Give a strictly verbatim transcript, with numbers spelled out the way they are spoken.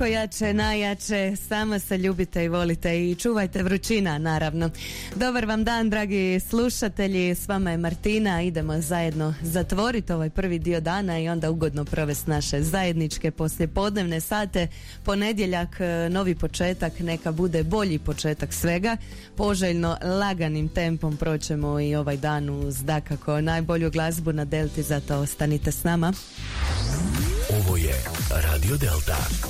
jače, najjače, samo se ljubite i volite i čuvajte vrućina, naravno. Dobar vam dan, dragi slušatelji, s vama je Martina, idemo zajedno zatvoriti ovaj prvi dio dana i onda ugodno provesti naše zajedničke poslijepodnevne sate. Ponedjeljak, novi početak, neka bude bolji početak svega, poželjno laganim tempom proćemo i ovaj dan uz dakako najbolju glazbu na Delti, zato ostanite s nama. Ovo je Radio Delta.